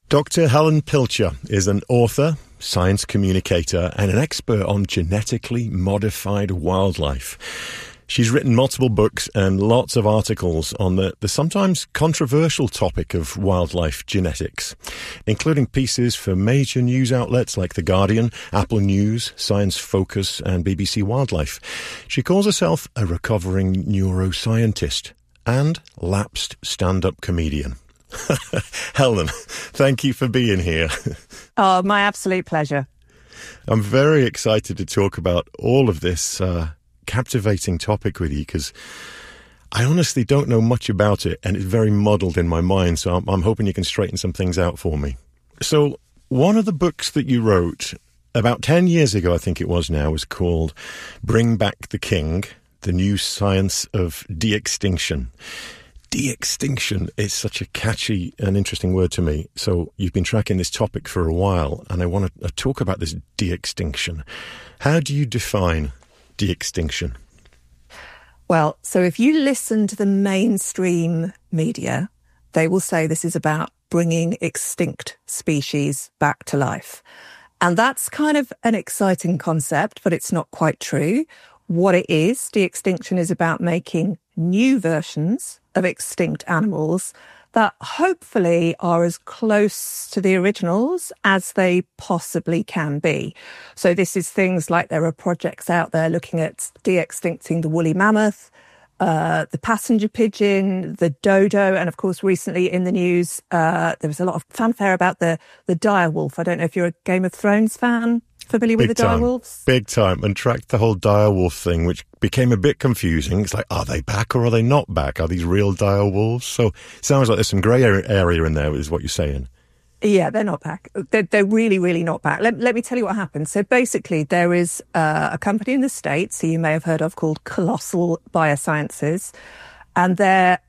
Dr. Helen Pilcher is an author, science communicator, and an expert on genetically modified wildlife. She's written multiple books and lots of articles on the sometimes controversial topic of wildlife genetics, including pieces for major news outlets like The Guardian, Apple News, Science Focus, and BBC Wildlife. She calls herself a recovering neuroscientist and lapsed stand-up comedian. Helen, thank you for being here. Oh, my absolute pleasure. I'm very excited to talk about all of this captivating topic with you because I honestly don't know much about it and it's very muddled in my mind, so I'm hoping you can straighten some things out for me. So one of the books that you wrote about 10 years ago, I think it was now, was called Bring Back the King, The New Science of De-Extinction. De-extinction is such a catchy and interesting word to me. So you've been tracking this topic for a while, and I want to talk about this de-extinction. How do you define de-extinction? Well, so if you listen to the mainstream media, they will say this is about bringing extinct species back to life. And that's kind of an exciting concept, but it's not quite true. What it is, de-extinction is about making new versions of extinct animals that hopefully are as close to the originals as they possibly can be. So this is things like there are projects out there looking at de-extincting the woolly mammoth, the passenger pigeon, the dodo, and of course recently in the news there was a lot of fanfare about the dire wolf. I don't know if you're a Game of Thrones fan. Familiar with the dire wolves? Big time, and tracked the whole dire wolf thing, which became a bit confusing. It's like, are they back or are they not back? Are these real dire wolves? So it sounds like there's some grey area in there, is what you're saying. Yeah, they're not back. They're really, really not back. Let me tell you what happened. So basically, there is a company in the States who you may have heard of called Colossal Biosciences, and they're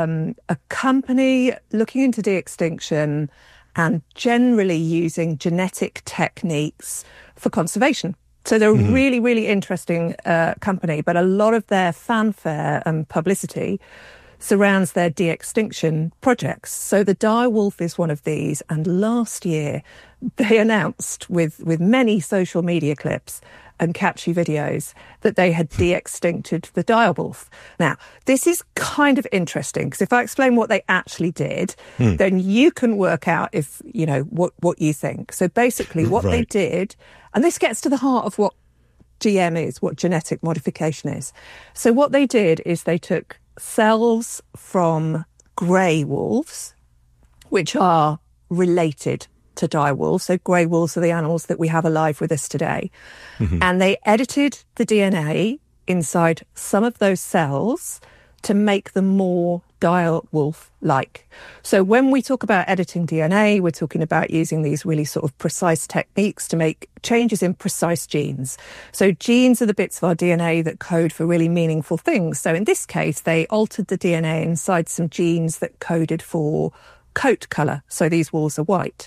a company looking into de-extinction and generally using genetic techniques for conservation. So they're a really, really interesting company, but a lot of their fanfare and publicity surrounds their de-extinction projects. So the dire wolf is one of these, and last year they announced with many social media clips and catchy videos that they had de-extincted the dire wolf. Now, this is kind of interesting because if I explain what they actually did, then you can work out if, you know, what you think. So basically what they did, and this gets to the heart of what GM is, what genetic modification is. So what they did is they took cells from grey wolves, which are related to dire wolves. So grey wolves are the animals that we have alive with us today. And they edited the DNA inside some of those cells to make them more dire wolf-like. So when we talk about editing DNA, we're talking about using these really sort of precise techniques to make changes in precise genes. So genes are the bits of our DNA that code for really meaningful things. So in this case, they altered the DNA inside some genes that coded for coat colour. So these wolves are white.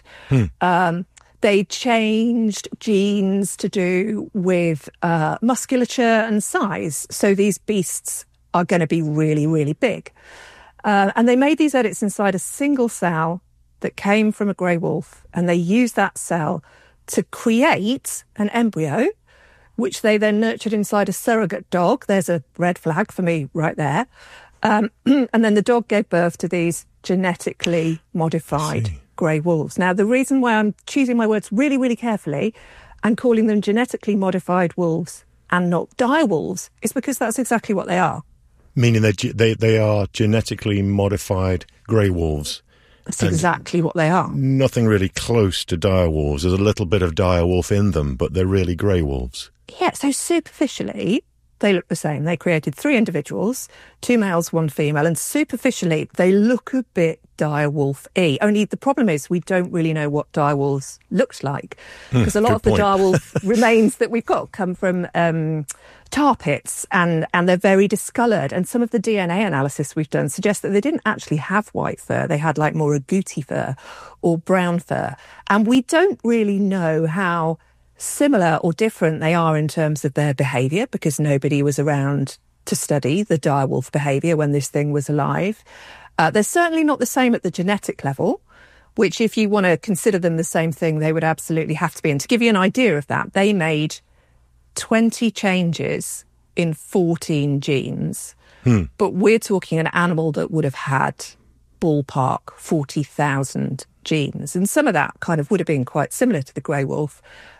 They changed genes to do with musculature and size. So these beasts are going to be really, really big. And they made these edits inside a single cell that came from a grey wolf, and they used that cell to create an embryo, which they then nurtured inside a surrogate dog. There's a red flag for me right there. And then the dog gave birth to these genetically modified grey wolves. Now, the reason why I'm choosing my words really, really carefully and calling them genetically modified wolves and not dire wolves is because that's exactly what they are. Meaning they are genetically modified grey wolves. That's exactly what they are. Nothing really close to dire wolves. There's a little bit of dire wolf in them, but they're really grey wolves. Yeah, so superficially, they look the same. They created 3 individuals, 2 males, 1 female, and superficially, they look a bit dire wolf-y. Only the problem is we don't really know what dire wolves looks like, because a lot of the dire wolf remains that we've got come from tar pits, and they're very discoloured. And some of the DNA analysis we've done suggests that they didn't actually have white fur. They had like more agouti fur or brown fur. And we don't really know how similar or different they are in terms of their behaviour, because nobody was around to study the dire wolf behaviour when this thing was alive. They're certainly not the same at the genetic level. which if you want to consider them the same thing, they would absolutely have to be. And to give you an idea of that, they made 20 changes in 14 genes. But we're talking an animal that would have had ballpark 40,000 genes. And some of that kind of would have been quite similar to the grey wolf.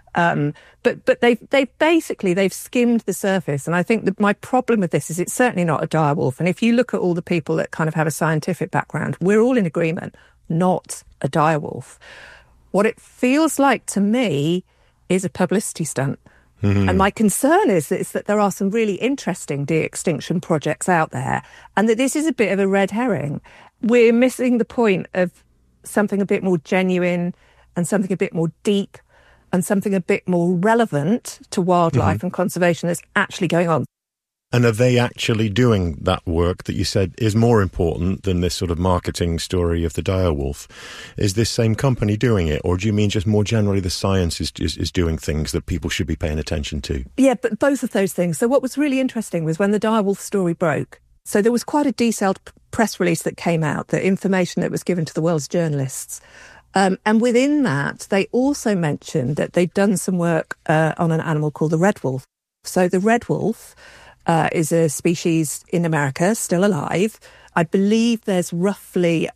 But they've skimmed the surface. And I think that my problem with this is it's certainly not a dire wolf. And if you look at all the people that kind of have a scientific background, we're all in agreement, not a dire wolf. What it feels like to me is a publicity stunt. And my concern is that there are some really interesting de-extinction projects out there, and that this is a bit of a red herring. We're missing the point of something a bit more genuine and something a bit more deep and something a bit more relevant to wildlife and conservation that's actually going on. And are they actually doing that work that you said is more important than this sort of marketing story of the dire wolf? Is this same company doing it, or do you mean just more generally the science is doing things that people should be paying attention to? Yeah, but both of those things. So what was really interesting was when the dire wolf story broke, so there was quite a detailed press release that came out, the information that was given to the world's journalists. And within that, they also mentioned that they'd done some work on an animal called the red wolf. So the red wolf is a species in America, still alive. I believe there's roughly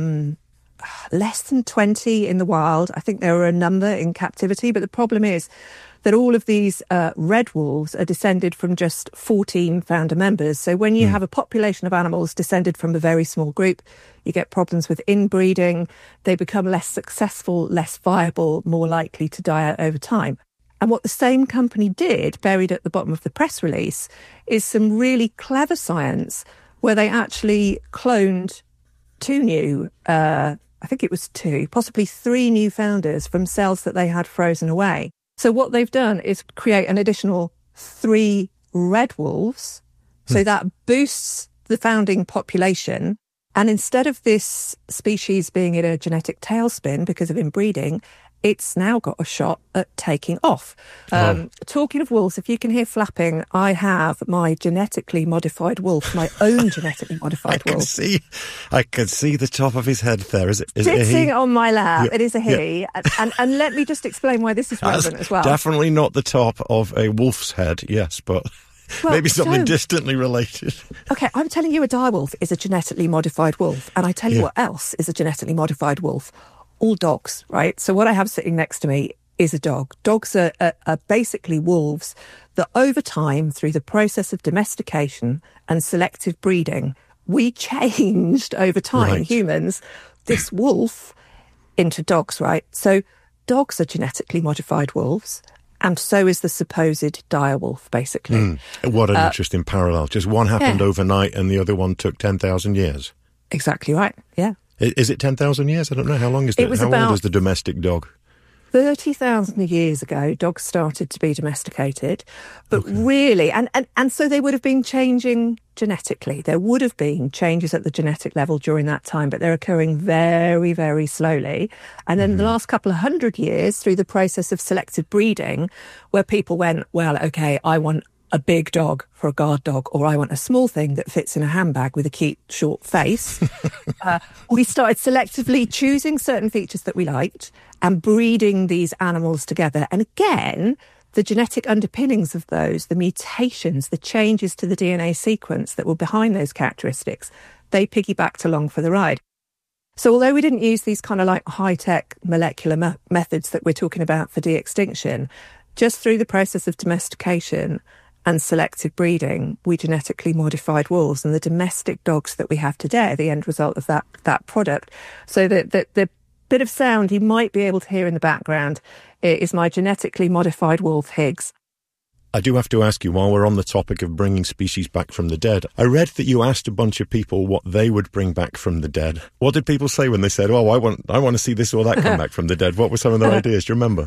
less than 20 in the wild. I think there are a number in captivity. But the problem is that all of these red wolves are descended from just 14 founder members. So when you have a population of animals descended from a very small group, you get problems with inbreeding. They become less successful, less viable, more likely to die out over time. And what the same company did, buried at the bottom of the press release, is some really clever science where they actually cloned two new, I think it was two, possibly three new founders from cells that they had frozen away. So what they've done is create an additional 3 red wolves. So that boosts the founding population. And instead of this species being in a genetic tailspin because of inbreeding, it's now got a shot at taking off. Talking of wolves, if you can hear flapping, I have my genetically modified wolf, my own genetically modified wolf. I can see the top of his head there. Is it a he? Sitting on my lap. Yeah. It is a he. Yeah. And let me just explain why this is relevant as well. Definitely not the top of a wolf's head, yes, but maybe something distantly related. Okay, I'm telling you a dire wolf is a genetically modified wolf. And I tell you what else is a genetically modified wolf. All dogs, right? So what I have sitting next to me is a dog. Dogs are basically wolves that over time, through the process of domestication and selective breeding, we changed over time, humans, this wolf into dogs, right? So dogs are genetically modified wolves, and so is the supposed dire wolf, basically. What an interesting parallel. Just one happened overnight and the other one took 10,000 years. Exactly right, yeah. Is it 10,000 years? I don't know. How long is that? How old is the domestic dog? 30,000 years ago, dogs started to be domesticated. But really, and so they would have been changing genetically. There would have been changes at the genetic level during that time, but they're occurring very, very slowly. And then the last couple of hundred years, through the process of selective breeding, where people went, well, okay, I want a big dog for a guard dog, or I want a small thing that fits in a handbag with a cute short face. We started selectively choosing certain features that we liked and breeding these animals together. And again, the genetic underpinnings of those, the mutations, the changes to the DNA sequence that were behind those characteristics, they piggybacked along for the ride. So although we didn't use these kind of like high-tech molecular methods that we're talking about for de-extinction, just through the process of domestication and selective breeding, we genetically modified wolves, and the domestic dogs that we have today are the end result of that product. So the bit of sound you might be able to hear in the background is my genetically modified wolf, Higgs. I do have to ask you, while we're on the topic of bringing species back from the dead, I read that you asked a bunch of people what they would bring back from the dead. What did people say when they said, oh, I want to see this or that come back from the dead? What were some of their ideas? Do you remember?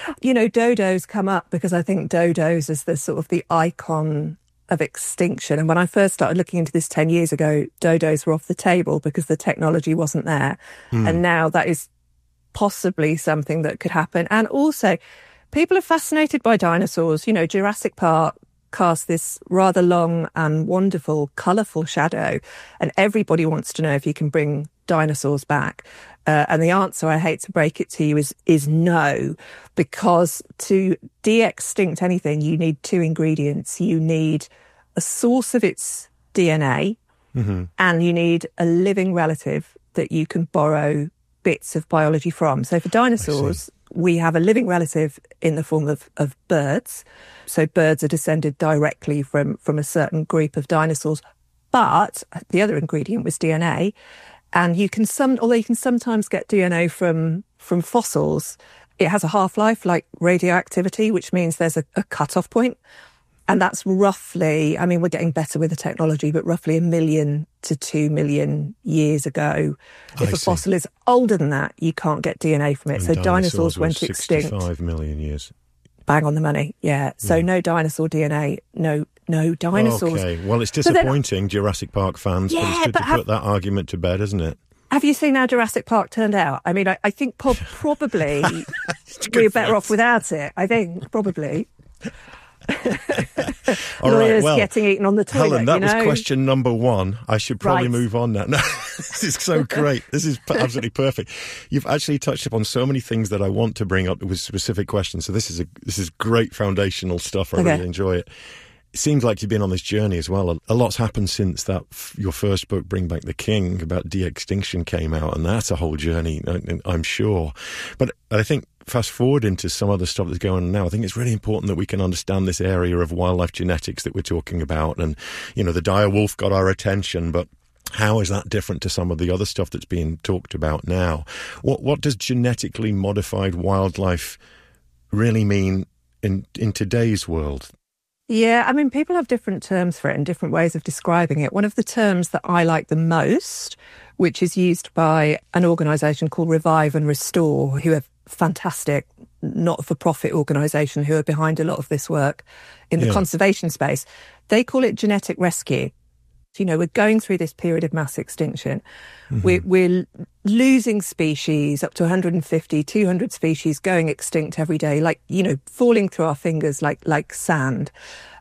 Dodos come up because I think dodos is the sort of the icon of extinction. And when I first started looking into this 10 years ago, dodos were off the table because the technology wasn't there. And now that is possibly something that could happen. And also, people are fascinated by dinosaurs. Jurassic Park cast this rather long and wonderful, colourful shadow, and everybody wants to know if you can bring dinosaurs back. And the answer, I hate to break it to you, is no, because to de-extinct anything, you need two ingredients. You need a source of its DNA, and you need a living relative that you can borrow bits of biology from. So for dinosaurs, we have a living relative in the form of birds. So birds are descended directly from a certain group of dinosaurs. But the other ingredient was DNA. And although you can sometimes get DNA from fossils, it has a half-life like radioactivity, which means there's a cut-off point. And that's roughly, I mean, we're getting better with the technology, but roughly 1 million to 2 million years ago. If a fossil is older than that, you can't get DNA from it. And so dinosaurs went extinct. 65 million years. Bang on the money, yeah. So no dinosaur DNA, no dinosaurs. Okay, well, it's disappointing, Jurassic Park fans, but it's good to put that argument to bed, isn't it? Have you seen how Jurassic Park turned out? I mean, I think probably we're better off without it. I think, probably. All right, well, getting eaten on the toilet. Helen, that was question number 1. I should probably move on now. No, this is so great. This is absolutely perfect. You've actually touched upon so many things that I want to bring up with specific questions. So this is great foundational stuff. I really enjoy it. It seems like you've been on this journey as well. A lot's happened since your first book, Bring Back the King, about de-extinction came out, and that's a whole journey, I'm sure. But I think fast forward into some other stuff that's going on now, I think it's really important that we can understand this area of wildlife genetics that we're talking about. And, the dire wolf got our attention, but how is that different to some of the other stuff that's being talked about now? What does genetically modified wildlife really mean in today's world? Yeah, I mean, people have different terms for it and different ways of describing it. One of the terms that I like the most, which is used by an organisation called Revive and Restore, who are fantastic not-for-profit organisation who are behind a lot of this work in the conservation space, they call it genetic rescue. We're going through this period of mass extinction. We're losing species, up to 150, 200 species going extinct every day, like, falling through our fingers like sand.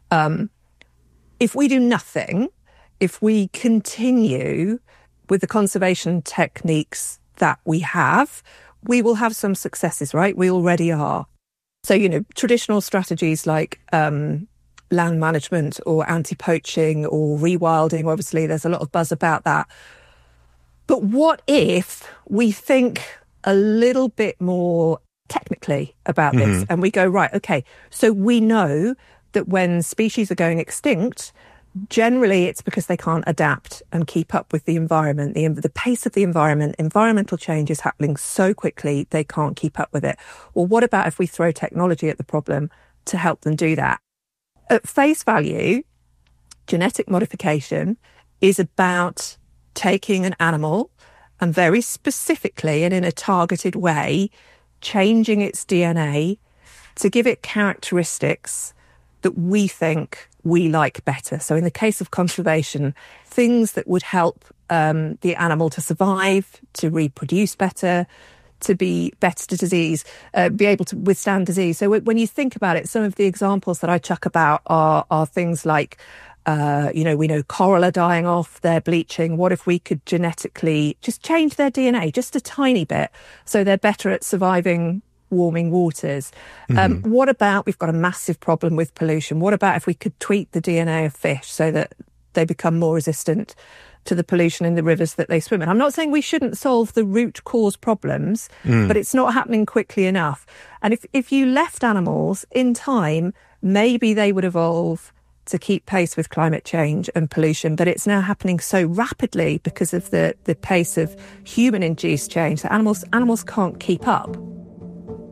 If we do nothing, if we continue with the conservation techniques that we have, we will have some successes, right? We already are. So, traditional strategies like land management or anti-poaching or rewilding, obviously there's a lot of buzz about that. But what if we think a little bit more technically about this and we go, right, okay, so we know that when species are going extinct, generally it's because they can't adapt and keep up with the environment, the pace of the environment. Environmental change is happening so quickly, they can't keep up with it. Well, what about if we throw technology at the problem to help them do that? At face value, genetic modification is about taking an animal and very specifically and in a targeted way, changing its DNA to give it characteristics that we think we like better. So in the case of conservation, things that would help the animal to survive, to reproduce better, to be better to disease, be able to withstand disease. So when you think about it, some of the examples that I chuck about are things like, we know coral are dying off, they're bleaching. What if we could genetically just change their DNA just a tiny bit so they're better at surviving warming waters? What about, we've got a massive problem with pollution. What about if we could tweak the DNA of fish so that they become more resistant to the pollution in the rivers that they swim in? I'm not saying we shouldn't solve the root cause problems, but it's not happening quickly enough. And if you left animals in time, maybe they would evolve to keep pace with climate change and pollution, but it's now happening so rapidly because of the pace of human-induced change that animals can't keep up.